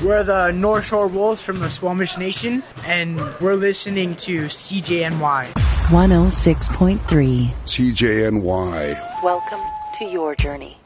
We're the North Shore Wolves from the Squamish Nation, and we're listening to CJNY 106.3. CJNY. Welcome to your journey.